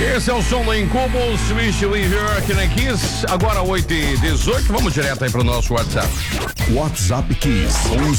Esse é o som do Incubus, Wish We Were aqui na Kiss. Agora 8h18, vamos direto aí pro nosso WhatsApp. WhatsApp Kiss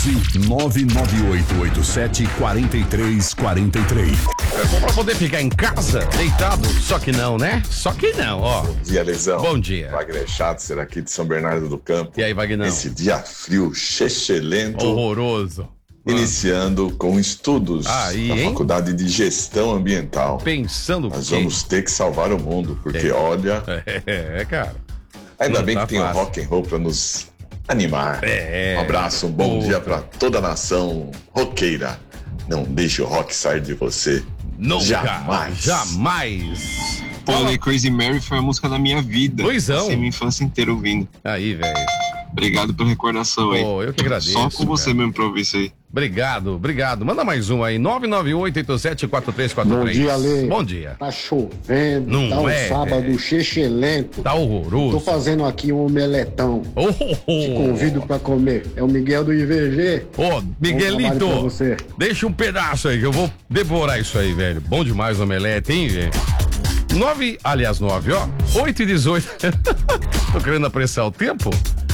11-99887-4343. É bom pra poder ficar em casa, deitado, só que não, né? Só que não, ó. Bom dia, Lesão. Bom dia. Wagner Schatzer aqui de São Bernardo do Campo. E aí, Wagner? Esse dia frio, chechelento. Horroroso. Iniciando com estudos aí, na hein? Faculdade de Gestão Ambiental. Pensando Nós que... vamos ter que salvar o mundo, porque olha... cara. Ainda não bem tá que tem o fácil. rock and roll pra nos animar. É. Um abraço, um bom dia pra toda a nação roqueira. Não deixe o rock sair de você. Nunca. Jamais. Jamais. Pô, Crazy Mary foi a música da minha vida. Poisão. Passei minha infância inteira ouvindo. Aí, velho. Obrigado pela recordação aí. Pô, eu que agradeço. Só com você cara. mesmo pra ouvir isso aí. Obrigado. Manda mais um aí, 998874343. Bom dia, Lê. Bom dia. Tá chovendo, Não tá um é, sábado chechelento. Tá horroroso. Tô fazendo aqui um omeletão. Te convido pra comer. É o Miguel do IVG. Ô, Miguelito, Bom trabalho pra você. deixa um pedaço aí que eu vou devorar isso aí, velho. Bom demais o omelete, hein, velho? 9, ó. 8h18. Tô querendo apressar o tempo.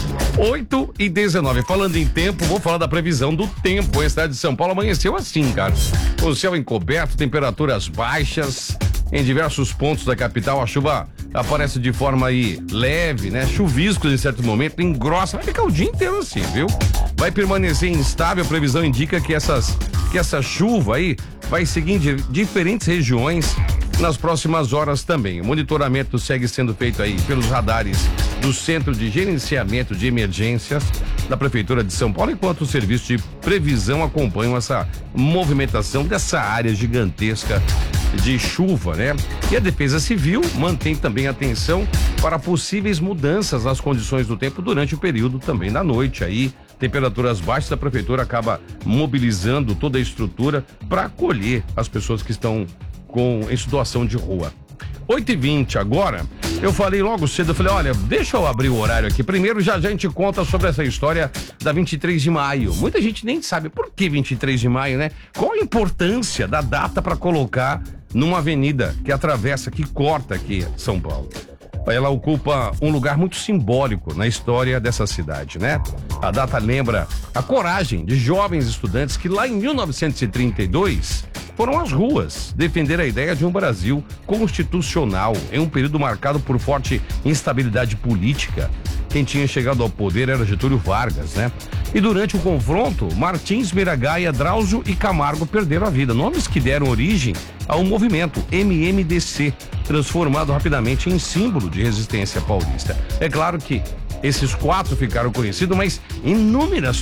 8h19. Falando em tempo, vou falar da previsão do tempo. A cidade de São Paulo amanheceu assim, cara. O céu encoberto, temperaturas baixas. Em diversos pontos da capital, a chuva aparece de forma aí leve, né? Chuviscos em certo momento, engrossa. Vai ficar o dia inteiro assim, viu? Vai permanecer instável. A previsão indica que essa chuva aí vai seguir em diferentes regiões nas próximas horas também. O monitoramento segue sendo feito aí pelos radares do Centro de Gerenciamento de Emergências da Prefeitura de São Paulo, enquanto o serviço de previsão acompanha essa movimentação dessa área gigantesca de chuva, né? E a Defesa Civil mantém também atenção para possíveis mudanças nas condições do tempo durante o período também da noite aí. Temperaturas baixas, a Prefeitura acaba mobilizando toda a estrutura para acolher as pessoas que estão em situação de rua. 8h20 agora, eu falei logo cedo, eu falei, olha, deixa eu abrir o horário aqui. Primeiro, já a gente conta sobre essa história da 23 de maio. Muita gente nem sabe por que 23 de maio, né? Qual a importância da data para colocar numa avenida que atravessa, que corta aqui São Paulo. Ela ocupa um lugar muito simbólico na história dessa cidade, né? A data lembra a coragem de jovens estudantes que lá em 1932 foram às ruas defender a ideia de um Brasil constitucional em um período marcado por forte instabilidade política. Quem tinha chegado ao poder era Getúlio Vargas, né? E durante o confronto, Martins, Miragaia, Drauzio e Camargo perderam a vida. Nomes que deram origem ao movimento MMDC, transformado rapidamente em símbolo de resistência paulista. É claro que esses 4 ficaram conhecidos, mas inúmeras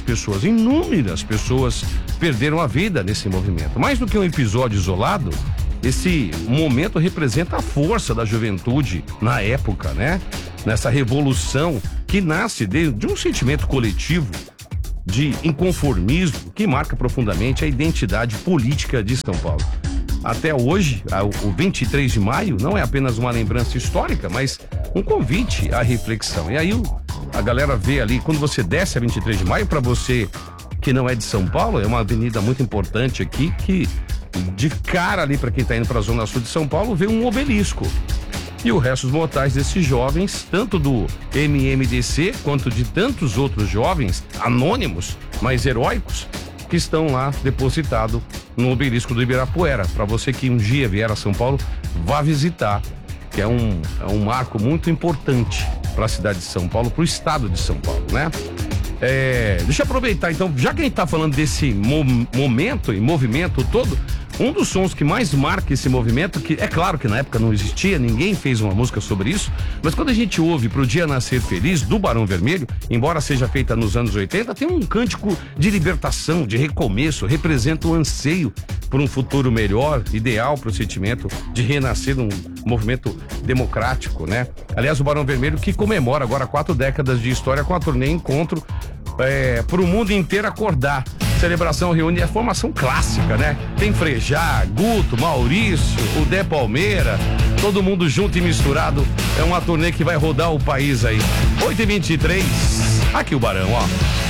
pessoas perderam a vida nesse movimento. Mais do que um episódio isolado, esse momento representa a força da juventude na época, né? Nessa revolução que nasce de um sentimento coletivo de inconformismo que marca profundamente a identidade política de São Paulo. Até hoje, o 23 de maio não é apenas uma lembrança histórica, mas um convite à reflexão. E aí a galera vê ali, quando você desce a 23 de maio, para você que não é de São Paulo, é uma avenida muito importante aqui, que de cara ali para quem está indo para a zona sul de São Paulo, vê um obelisco. E o resto dos mortais desses jovens, tanto do MMDC quanto de tantos outros jovens anônimos, mas heróicos, que estão lá depositados no obelisco do Ibirapuera. Para você que um dia vier a São Paulo, vá visitar, que é um marco muito importante para a cidade de São Paulo, para o estado de São Paulo, né? Deixa eu aproveitar então, já que a gente tá falando desse momento e movimento todo, um dos sons que mais marca esse movimento, que é claro que na época não existia, ninguém fez uma música sobre isso, mas quando a gente ouve Pro Dia Nascer Feliz, do Barão Vermelho, embora seja feita nos anos 80, tem um cântico de libertação, de recomeço, representa o anseio por um futuro melhor, ideal para o sentimento de renascer num movimento democrático, né? Aliás, o Barão Vermelho que comemora agora 4 décadas de história com a turnê Encontro para o mundo inteiro acordar. Celebração reúne a formação clássica, né? Tem Frejá, Guto, Maurício, o Dé Palmeira, todo mundo junto e misturado. É uma turnê que vai rodar o país aí. 8h23, aqui o Barão, ó.